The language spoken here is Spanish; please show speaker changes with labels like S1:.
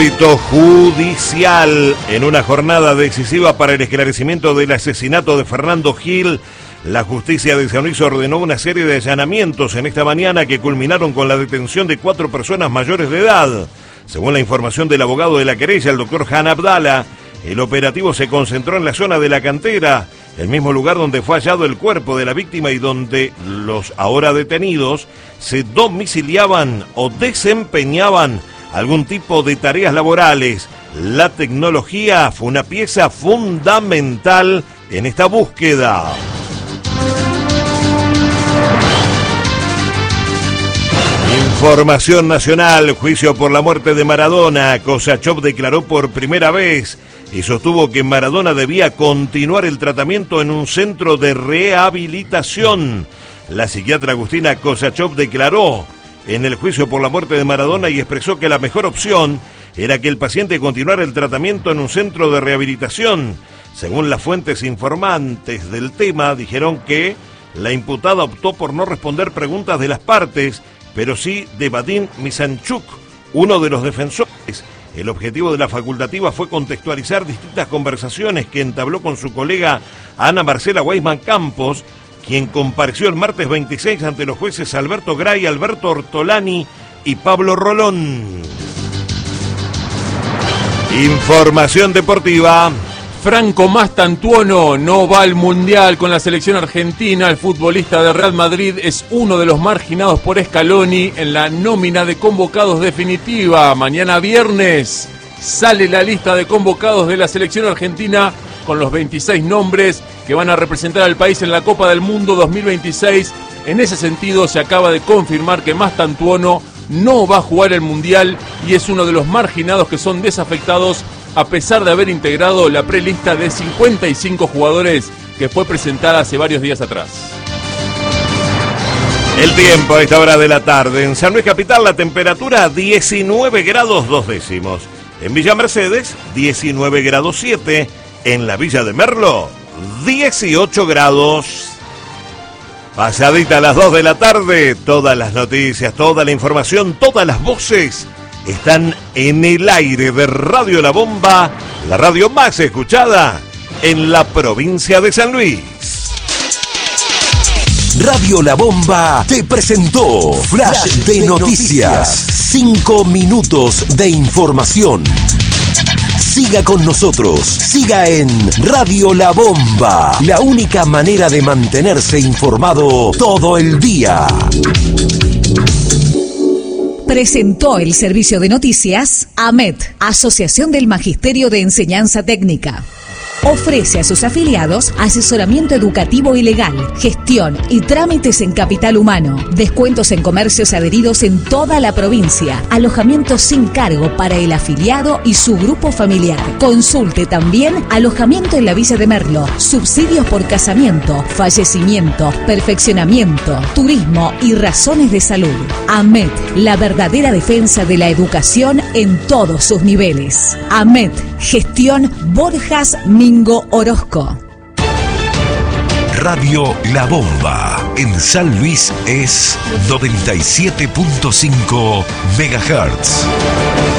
S1: Judicial. En una jornada decisiva para el esclarecimiento del asesinato de Fernando Gil, la justicia de San Luis ordenó una serie de allanamientos en esta mañana que culminaron con la detención de 4 personas mayores de edad. Según la información del abogado de la querella, el doctor Han Abdala, el operativo se concentró en la zona de la cantera, el mismo lugar donde fue hallado el cuerpo de la víctima y donde los ahora detenidos se domiciliaban o desempeñaban algún tipo de tareas laborales. La tecnología fue una pieza fundamental en esta búsqueda. Información nacional, juicio por la muerte de Maradona. Kosachov declaró por primera vez y sostuvo que Maradona debía continuar el tratamiento en un centro de rehabilitación. La psiquiatra Agustina Kosachov declaró en el juicio por la muerte de Maradona y expresó que la mejor opción era que el paciente continuara el tratamiento en un centro de rehabilitación. Según las fuentes informantes del tema, dijeron que la imputada optó por no responder preguntas de las partes, pero sí de Vadim Misanchuk, uno de los defensores. El objetivo de la facultativa fue contextualizar distintas conversaciones que entabló con su colega Ana Marcela Weisman Campos, quien compareció el martes 26 ante los jueces Alberto Gray, Alberto Ortolani y Pablo Rolón. Información deportiva.
S2: Franco Mastantuono no va al Mundial con la selección argentina. El futbolista de Real Madrid es uno de los marginados por Scaloni en la nómina de convocados definitiva. Mañana viernes sale la lista de convocados de la selección argentina con los 26 nombres que van a representar al país en la Copa del Mundo 2026. En ese sentido, se acaba de confirmar que Mastantuono no va a jugar el Mundial y es uno de los marginados que son desafectados a pesar de haber integrado la prelista de 55 jugadores que fue presentada hace varios días atrás.
S1: El tiempo a esta hora de la tarde. En San Luis Capital la temperatura 19 grados 2 décimos. En Villa Mercedes 19 grados 7. En la Villa de Merlo 18 grados. Pasadita a las 2 de la tarde, todas las noticias, toda la información, todas las voces están en el aire de Radio La Bomba, la radio más escuchada en la provincia de San Luis.
S3: Radio La Bomba te presentó Flash de Noticias. 5 minutos de información. Siga con nosotros, siga en Radio La Bomba, la única manera de mantenerse informado todo el día.
S4: Presentó el servicio de noticias AMET, Asociación del Magisterio de Enseñanza Técnica. Ofrece a sus afiliados asesoramiento educativo y legal, gestión y trámites en capital humano, descuentos en comercios adheridos en toda la provincia, alojamiento sin cargo para el afiliado y su grupo familiar. Consulte también alojamiento en la Villa de Merlo, subsidios por casamiento, fallecimiento, perfeccionamiento, turismo y razones de salud. AMET, la verdadera defensa de la educación en todos sus niveles. AMET, gestión Borjas Mingo Orozco.
S3: Radio La Bomba en San Luis es 97.5 MHz.